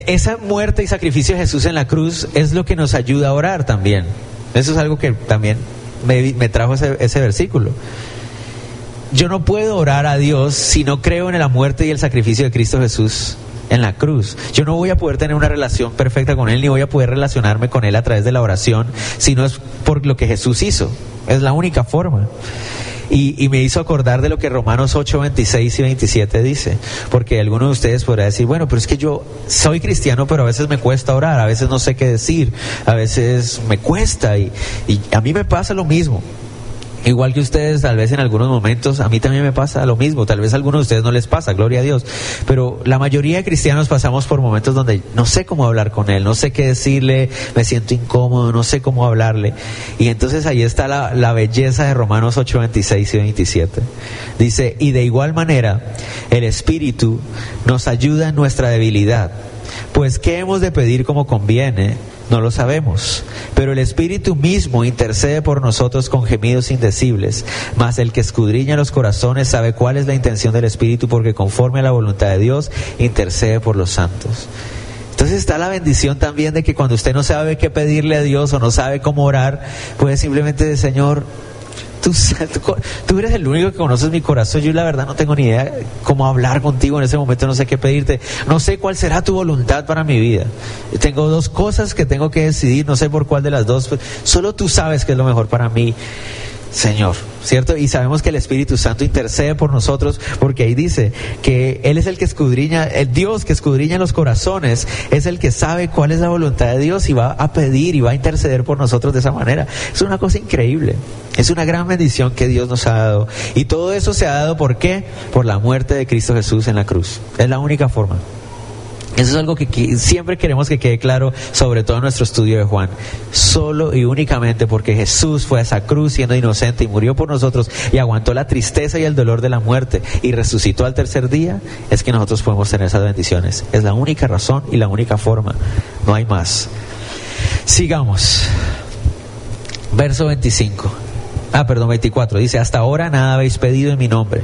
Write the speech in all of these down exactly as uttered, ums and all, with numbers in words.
esa muerte y sacrificio de Jesús en la cruz es lo que nos ayuda a orar también. Eso es algo que también me, me trajo ese, ese versículo. Yo no puedo orar a Dios si no creo en la muerte y el sacrificio de Cristo Jesús en la cruz. Yo no voy a poder tener una relación perfecta con Él, ni voy a poder relacionarme con Él a través de la oración, si no es por lo que Jesús hizo. Es la única forma. Y, y me hizo acordar de lo que Romanos ocho, veintiséis y veintisiete dice, porque alguno de ustedes podrá decir, bueno, pero es que yo soy cristiano, pero a veces me cuesta orar, a veces no sé qué decir, a veces me cuesta, y, y a mí me pasa lo mismo. Igual que ustedes, tal vez en algunos momentos, a mí también me pasa lo mismo, tal vez a algunos de ustedes no les pasa, gloria a Dios, pero la mayoría de cristianos pasamos por momentos donde no sé cómo hablar con Él, no sé qué decirle, me siento incómodo, no sé cómo hablarle, y entonces ahí está la, la belleza de Romanos ocho, veintiséis y veintisiete. Dice, y de igual manera, el Espíritu nos ayuda en nuestra debilidad, pues ¿qué hemos de pedir como conviene? No lo sabemos, pero el Espíritu mismo intercede por nosotros con gemidos indecibles, mas el que escudriña los corazones sabe cuál es la intención del Espíritu, porque conforme a la voluntad de Dios intercede por los santos. Entonces está la bendición también de que cuando usted no sabe qué pedirle a Dios o no sabe cómo orar, puede simplemente decir, Señor, Tú, tú, tú eres el único que conoces mi corazón. Yo la verdad no tengo ni idea cómo hablar contigo en ese momento, no sé qué pedirte, no sé cuál será tu voluntad para mi vida. Tengo dos cosas que tengo que decidir, no sé por cuál de las dos, solo tú sabes qué es lo mejor para mí, Señor, ¿cierto? Y sabemos que el Espíritu Santo intercede por nosotros, porque ahí dice que Él es el que escudriña, el Dios que escudriña los corazones, es el que sabe cuál es la voluntad de Dios y va a pedir y va a interceder por nosotros de esa manera. Es una cosa increíble, es una gran bendición que Dios nos ha dado, y todo eso se ha dado, ¿por qué? Por la muerte de Cristo Jesús en la cruz. Es la única forma. Eso es algo que siempre queremos que quede claro, sobre todo en nuestro estudio de Juan. Solo y únicamente porque Jesús fue a esa cruz siendo inocente y murió por nosotros y aguantó la tristeza y el dolor de la muerte y resucitó al tercer día, es que nosotros podemos tener esas bendiciones. Es la única razón y la única forma. No hay más. Sigamos. Verso veinticinco. Ah, perdón, veinticuatro. Dice, hasta ahora nada habéis pedido en mi nombre.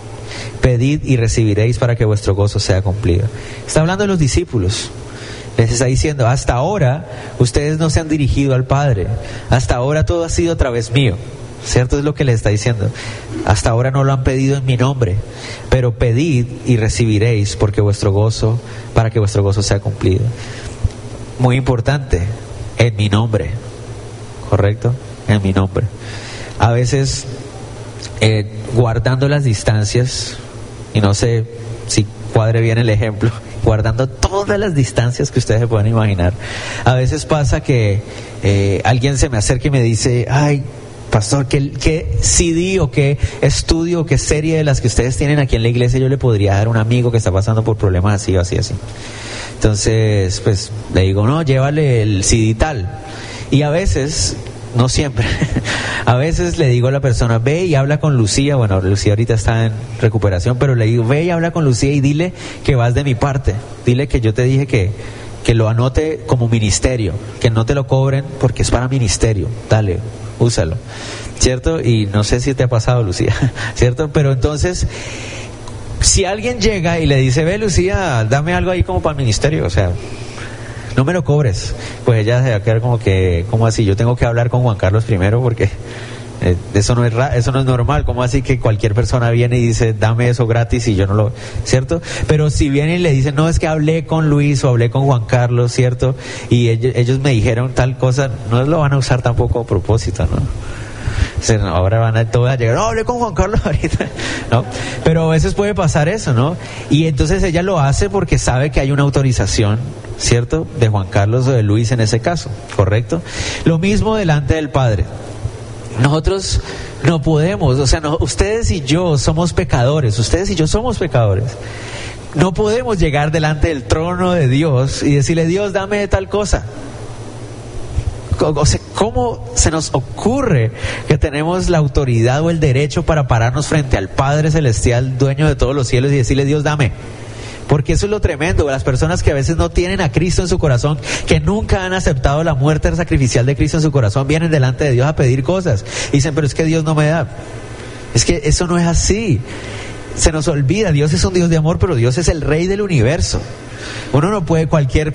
Pedid y recibiréis para que vuestro gozo sea cumplido. Está hablando de los discípulos. Les está diciendo, hasta ahora ustedes no se han dirigido al Padre. Hasta ahora todo ha sido a través mío. ¿Cierto? Es lo que les está diciendo. Hasta ahora no lo han pedido en mi nombre. Pero pedid y recibiréis porque vuestro gozo, para que vuestro gozo sea cumplido. Muy importante, en mi nombre. ¿Correcto? En mi nombre. A veces... Eh, guardando las distancias, y no sé si cuadre bien el ejemplo, guardando todas las distancias que ustedes se puedan imaginar, a veces pasa que eh, alguien se me acerca y me dice, ay, pastor, ¿qué, qué C D o qué estudio o qué serie de las que ustedes tienen aquí en la iglesia yo le podría dar a un amigo que está pasando por problemas así o así, así? Entonces, pues le digo, no, llévale el C D tal. Y a veces... No siempre. A veces le digo a la persona, ve y habla con Lucía. Bueno, Lucía ahorita está en recuperación, pero le digo, ve y habla con Lucía y dile que vas de mi parte. Dile que yo te dije que, que lo anote como ministerio, que no te lo cobren porque es para ministerio. Dale, úsalo. ¿Cierto? Y no sé si te ha pasado, Lucía. ¿Cierto? Pero entonces, si alguien llega y le dice, ve Lucía, dame algo ahí como para el ministerio, o sea... no me lo cobres, pues ella se va a quedar como que, ¿cómo así? Yo tengo que hablar con Juan Carlos primero porque eh, eso no es ra- eso no es normal. ¿Cómo así que cualquier persona viene y dice, dame eso gratis y yo no lo, ¿cierto? Pero si viene y le dicen, no, es que hablé con Luis o hablé con Juan Carlos, ¿cierto? Y ellos, ellos me dijeron tal cosa, no lo van a usar tampoco a propósito, ¿no? O sea, ahora van a todas a llegar, no, hablé con Juan Carlos ahorita, ¿no? Pero a veces puede pasar eso, ¿no? Y entonces ella lo hace porque sabe que hay una autorización, ¿cierto? De Juan Carlos o de Luis en ese caso, ¿correcto? Lo mismo delante del Padre. Nosotros no podemos, o sea, no, ustedes y yo somos pecadores, ustedes y yo somos pecadores. No podemos llegar delante del trono de Dios y decirle, Dios, dame tal cosa. O sea, ¿cómo se nos ocurre que tenemos la autoridad o el derecho para pararnos frente al Padre Celestial, dueño de todos los cielos, y decirle, Dios, dame? Porque eso es lo tremendo. Las personas que a veces no tienen a Cristo en su corazón, que nunca han aceptado la muerte sacrificial de Cristo en su corazón, vienen delante de Dios a pedir cosas y dicen, pero es que Dios no me da. Es que eso no es así. se nos olvida, Dios es un Dios de amor, pero Dios es el rey del universo. Uno no puede cualquier